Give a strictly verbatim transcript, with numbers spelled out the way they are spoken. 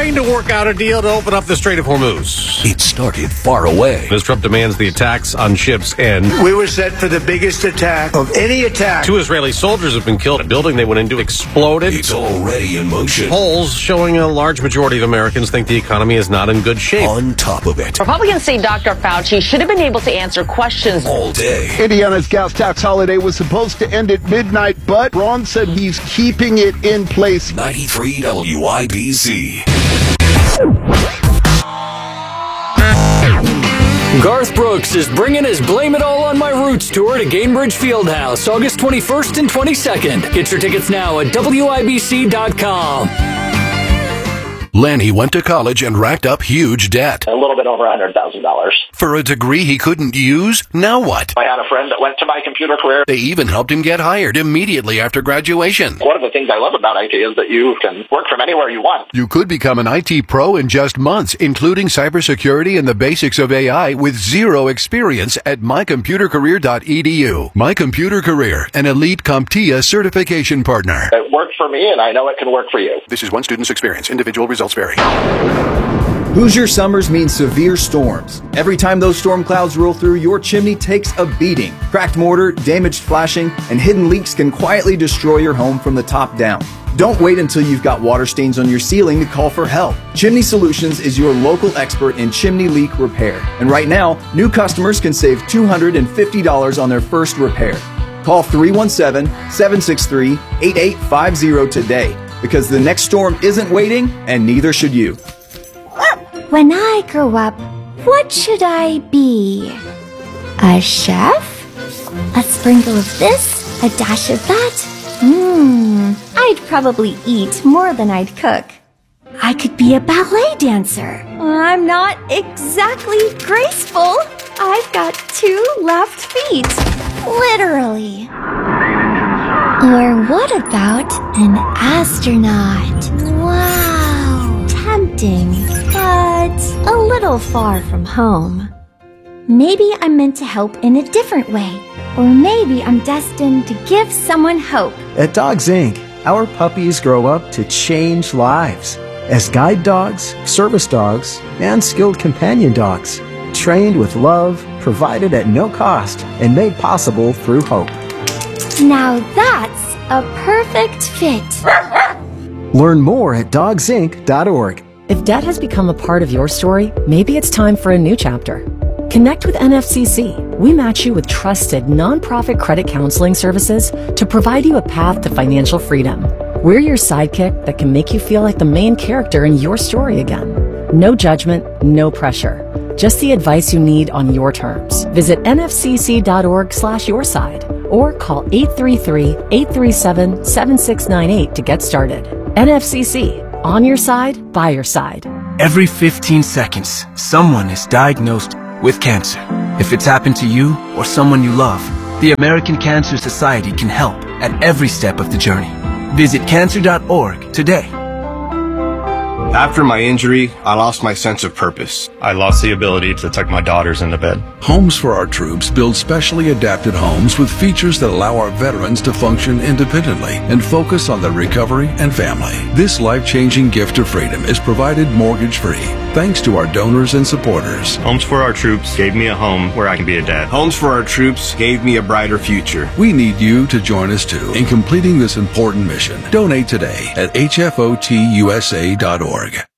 trying to work out a deal to open up the Strait of Hormuz. It started far away. As Trump demands the attacks on ships end. We were set for the biggest attack of any attack. Two Israeli soldiers have been killed. A building they went into exploded. It's already in motion. Polls showing a large majority of Americans think the economy is not in good shape. On top of it, Republicans say Doctor Fauci should have been able to answer questions all day. Indiana's gas tax holiday was supposed to end at midnight, but Braun said he's keeping it in place. ninety-three W I B C. Garth Brooks is bringing his Blame It All on My Roots tour to Gainbridge Fieldhouse, August twenty-first and twenty-second. Get your tickets now at W I B C dot com. Lanny went to college and racked up huge debt. A little bit over one hundred thousand dollars. For a degree he couldn't use? Now what? I had a friend that went to my computer career. They even helped him get hired immediately after graduation. One of the things I love about I T is that you can work from anywhere you want. You could become an I T pro in just months, including cybersecurity and the basics of A I with zero experience at my computer career dot e d u. My Computer Career, an elite CompTIA certification partner. It worked for me, and I know it can work for you. This is one student's experience. Individual results vary. Hoosier summers mean severe storms. Every time those storm clouds roll through, your chimney takes a beating. Cracked mortar, damaged flashing, and hidden leaks can quietly destroy your home from the top down. Don't wait until you've got water stains on your ceiling to call for help. Chimney Solutions is your local expert in chimney leak repair. And right now, new customers can save two hundred fifty dollars on their first repair. Call three one seven, seven six three, eight eight five zero today, because the next storm isn't waiting, and neither should you. When I grow up, what should I be? A chef? A sprinkle of this? A dash of that? Mmm, I'd probably eat more than I'd cook. I could be a ballet dancer. I'm not exactly graceful. I've got two left feet. Literally. Or what about an astronaut? Wow, tempting, but a little far from home. Maybe I'm meant to help in a different way. Or maybe I'm destined to give someone hope. At Dogs Incorporated, our puppies grow up to change lives as guide dogs, service dogs, and skilled companion dogs, trained with love, provided at no cost, and made possible through hope. Now that's a perfect fit. Learn more at dogs inc dot org. If debt has become a part of your story, maybe it's time for a new chapter. Connect with N F C C. We match you with trusted nonprofit credit counseling services to provide you a path to financial freedom. We're your sidekick that can make you feel like the main character in your story again. No judgment, no pressure. Just the advice you need on your terms. Visit N F C C dot org slash your side or call eight three three, eight three seven, seven six nine eight to get started. N F C C, on your side, by your side. Every fifteen seconds, someone is diagnosed with cancer. If it's happened to you or someone you love, the American Cancer Society can help at every step of the journey. Visit cancer dot org today. After my injury, I lost my sense of purpose. I lost the ability to tuck my daughters into bed. Homes for Our Troops build specially adapted homes with features that allow our veterans to function independently and focus on their recovery and family. This life-changing gift of freedom is provided mortgage-free, thanks to our donors and supporters. Homes for Our Troops gave me a home where I can be a dad. Homes for Our Troops gave me a brighter future. We need you to join us too in completing this important mission. Donate today at H F O T U S A dot org.